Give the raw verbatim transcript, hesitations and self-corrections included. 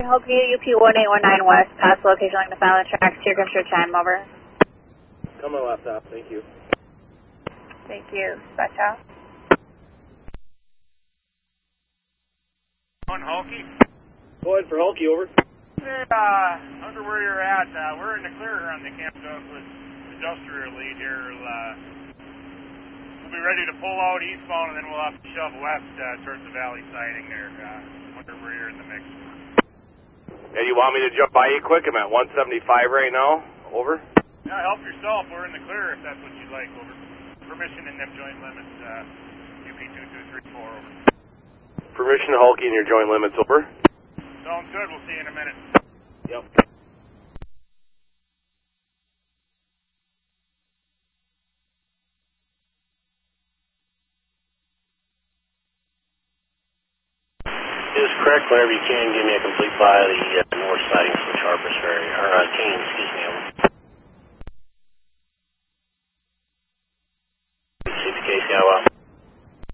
Hokie, U P one eight one nine West, past location along the Fallon tracks, to your control time, over. Come on laptop, thank you. Thank you. Dispatch out. On Hokie? Go ahead for Hokie, over. Uh, under where you're at, uh, we're in the clear here on the Camp Douglas industrial lead here. Uh, we'll be ready to pull out eastbound and then we'll have to shove west uh, towards the valley siding there. Uh, under where you're in the mix. And you want me to jump by you quick? I'm at one seventy-five right now. Over. Yeah, help yourself. We're in the clear if that's what you'd like. Over. Permission in them joint limits. Uh, U P two two three four. Over. Permission to Hokie in your joint limits. Over. Sounds good. We'll see you in a minute. Yep. Is correct whenever you can. Give me a complete by the uh, north siding for Harpers Ferry, or uh, Keene, excuse me. Over. six K C I W.